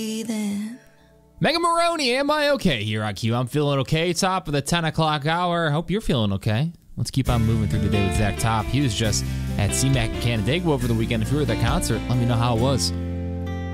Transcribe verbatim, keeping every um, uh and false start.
Mega Maroney, am I okay here on Q? I'm feeling okay. Top of the ten o'clock hour. Hope you're feeling okay. Let's keep on moving through the day with Zach Top. He was just at C MAC in Canandaigua over the weekend. If you were at that concert, let me know how it was.